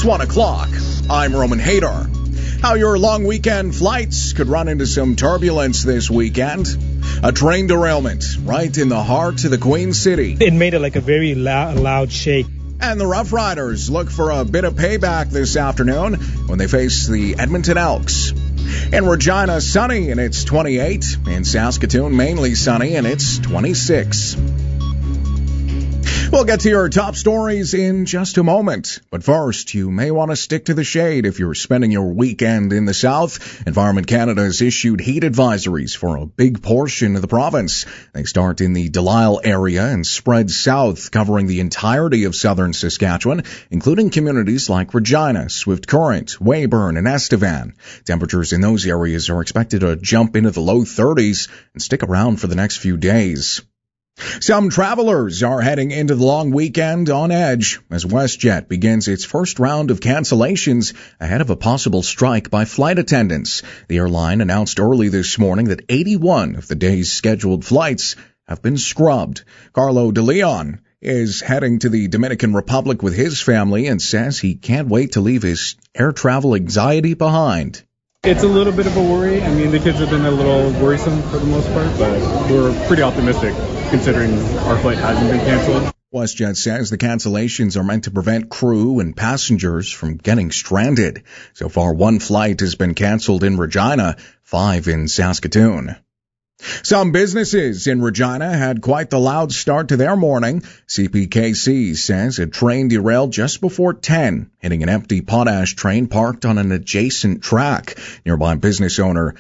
It's 1 o'clock. I'm Roman Hader. How your long weekend flights could run into some turbulence this weekend. A train derailment right in the heart of the Queen City. It made a very loud shake. And the Rough Riders look for a bit of payback this afternoon when they face the Edmonton Elks. In Regina, sunny and it's 28. In Saskatoon, mainly sunny and it's 26. We'll get to your top stories in just a moment. But first, you may want to stick to the shade if you're spending your weekend in the south. Environment Canada has issued heat advisories for a big portion of the province. They start in the Delisle area and spread south, covering the entirety of southern Saskatchewan, including communities like Regina, Swift Current, Weyburn, and Estevan. Temperatures in those areas are expected to jump into the low 30s and stick around for the next few days. Some travelers are heading into the long weekend on edge as WestJet begins its first round of cancellations ahead of a possible strike by flight attendants. The airline announced early this morning that 81 of the day's scheduled flights have been scrubbed. Carlo De Leon is heading to the Dominican Republic with his family and says he can't wait to leave his air travel anxiety behind. It's a little bit of a worry. I mean, the kids have been a little worrisome for the most part, but we're pretty optimistic considering our flight hasn't been canceled. WestJet says the cancellations are meant to prevent crew and passengers from getting stranded. So far, 1 flight has been canceled in Regina, 5 in Saskatoon. Some businesses in Regina had quite the loud start to their morning. CPKC says a train derailed just before 10, hitting an empty potash train parked on an adjacent track. Nearby business owner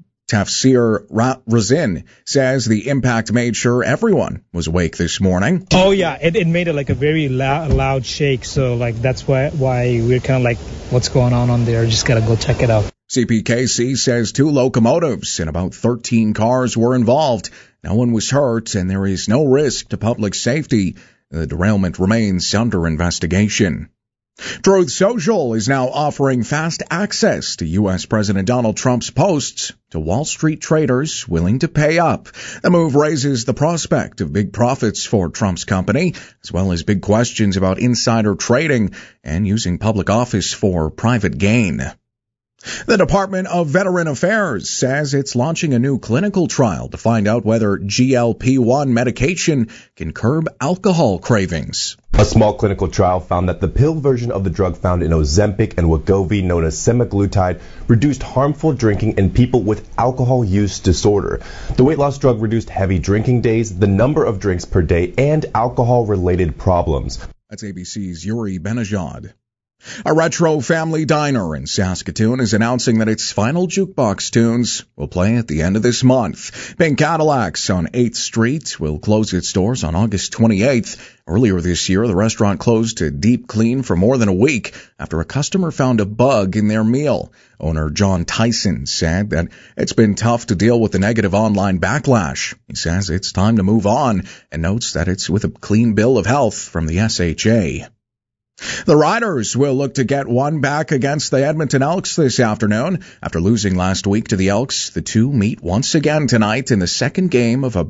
Tafsir Razin says the impact made sure everyone was awake this morning. Oh yeah, it made a very loud shake. So that's why we're kind of what's going on there? Just gotta go check it out. CPKC says 2 locomotives and about 13 cars were involved. No one was hurt and there is no risk to public safety. The derailment remains under investigation. Truth Social is now offering fast access to U.S. President Donald Trump's posts to Wall Street traders willing to pay up. The move raises the prospect of big profits for Trump's company, as well as big questions about insider trading and using public office for private gain. The Department of Veteran Affairs says it's launching a new clinical trial to find out whether GLP-1 medication can curb alcohol cravings. A small clinical trial found that the pill version of the drug found in Ozempic and Wegovy, known as semaglutide, reduced harmful drinking in people with alcohol use disorder. The weight loss drug reduced heavy drinking days, the number of drinks per day, and alcohol-related problems. That's ABC's Yuri Benajad. A retro family diner in Saskatoon is announcing that its final jukebox tunes will play at the end of this month. Pink Cadillacs on 8th Street will close its doors on August 28th. Earlier this year, the restaurant closed to deep clean for more than a week after a customer found a bug in their meal. Owner John Tyson said that it's been tough to deal with the negative online backlash. He says it's time to move on and notes that it's with a clean bill of health from the SHA. The Riders will look to get one back against the Edmonton Elks this afternoon. After losing last week to the Elks, the two meet once again tonight in the second game of a